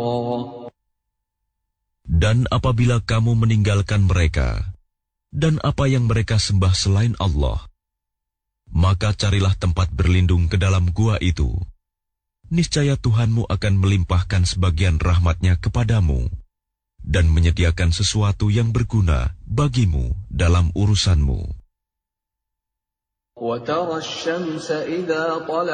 Dan apabila kamu meninggalkan mereka dan apa yang mereka sembah selain Allah, maka carilah tempat berlindung ke dalam gua itu. Niscaya Tuhanmu akan melimpahkan sebagian rahmat-Nya kepadamu dan menyediakan sesuatu yang berguna bagimu dalam urusanmu.